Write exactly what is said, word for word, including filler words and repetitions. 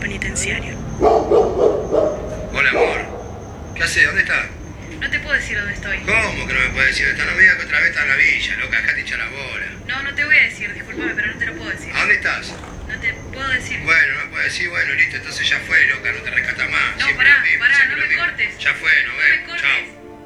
penitenciario. Hola, amor. ¿Qué haces? ¿Dónde estás? No te puedo decir dónde estoy. ¿Cómo que no me puedes decir? Esta no me digas que otra vez estás en la villa, loca. Acá te hincha la bola. No, no te voy a decir, discúlpame, pero no te lo puedo decir. ¿A dónde estás? No te puedo decir. Bueno, no me puedes decir, bueno, listo, entonces ya fue, loca, no te rescata más. No, Siempre pará, lo mismo, pará, siempre no lo me mismo. cortes. Ya fue, nos No me vemos. cortes. Chao.